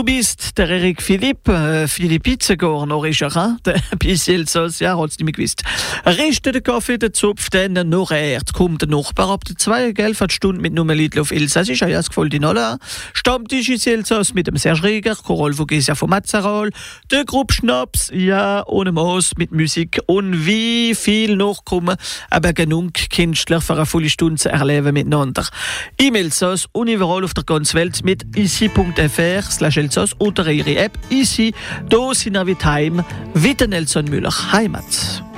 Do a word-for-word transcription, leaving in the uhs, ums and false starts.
Du bist der Erik Philipp, äh, Philipp Itzegor, Norrischerin, der bis Elsass, ja, hat's nicht mehr gewusst. Richte den Kaffee, den Zupf, dann noch erst kommt der Nachbar ab der zwei, gell, für die Stunde mit Nummer Liedl auf Elsassisch, ja, es gefällt Ihnen alle. Stammtisch ist Elsass mit dem Serge Rieger, Chorol Vogesia von Mazzaral, der Gruppe Schnaps, ja, ohne Maß, mit Musik und wie viel noch kommen, aber genug Künstler für eine volle Stunde zu erleben miteinander. Im Elsass und überall auf der ganzen Welt mit ici punkt f r slash Elsass oder ihre App ici, da sind wir wie Heim, wie der Nelson Müller Heimat.